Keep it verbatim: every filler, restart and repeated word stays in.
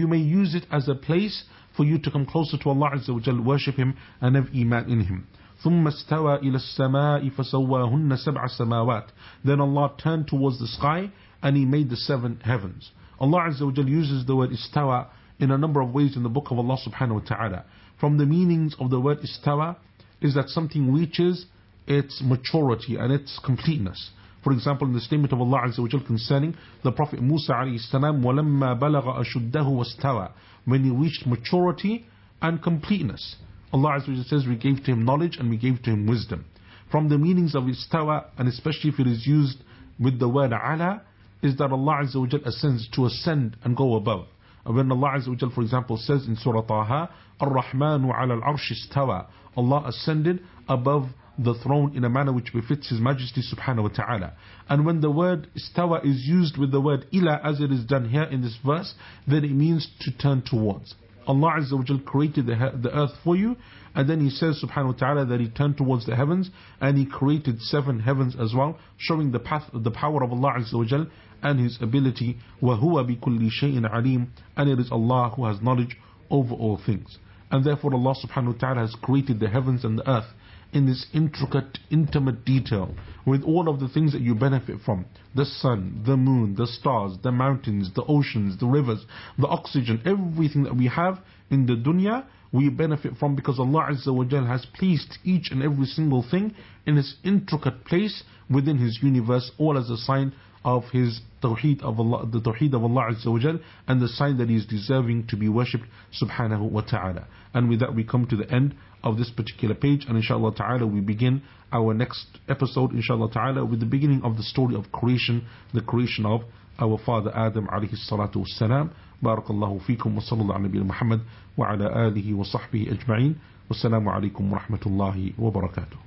you may use it as a place for you to come closer to Allah Azza wa Jal, worship Him and have iman in Him. ثم استوى إلى السماء فسواهن سبع سماوات. Then Allah turned towards the sky and He made the seven heavens. Allah Azza wa Jal uses the word istawa in a number of ways in the book of Allah subhanahu wa ta'ala. From the meanings of the word istawa is that something reaches its maturity and its completeness. For example, in the statement of Allah Azza wa Jal concerning the Prophet Musa alayhi salam, وَلَمَّا بَلَغَ أَشُدَّهُ وَاسْتَوَى, when he reached maturity and completeness. Allah Azza wa Jal says we gave to him knowledge and we gave to him wisdom. From the meanings of istawa, and especially if it is used with the word ala, is that Allah Azza wa Jal ascends, to ascend and go above. When Allah Azza wa Jal, for example, says in Surah Taha, Ar-Rahmanu ala al-arsh istawa, Allah ascended above the throne in a manner which befits His Majesty subhanahu wa ta'ala. And when the word istawa is used with the word ila, as it is done here in this verse, then it means to turn towards. Allah Azza wa Jal created the, the earth for you, and then He says subhanahu wa ta'ala that He turned towards the heavens, and He created seven heavens as well, showing the path, the power of Allah Azza wa Jal and His ability. وَهُوَ بِكُلِّ شَيْءٍ عَلِيمٌ, and it is Allah who has knowledge over all things. And therefore Allah subhanahu wa ta'ala has created the heavens and the earth in this intricate, intimate detail, with all of the things that you benefit from: the sun, the moon, the stars, the mountains, the oceans, the rivers, the oxygen, everything that we have in the dunya, we benefit from because Allah Azza wa Jal has placed each and every single thing in its intricate place within His universe, all as a sign of His Tawheed of Allah, the Tawheed of Allah Azza wa Jal, and the sign that He is deserving to be worshipped subhanahu wa ta'ala. And with that we come to the end of this particular page, and inshallah ta'ala we begin our next episode inshallah ta'ala with the beginning of the story of creation, the creation of our father Adam alayhi salatu wassalam. Barakallahu feekum wa sallallahu ala nabiyyina Muhammad wa ala alihi wa sahbihi ajma'in. Wassalamu alaikum wa rahmatullahi wa barakatuh.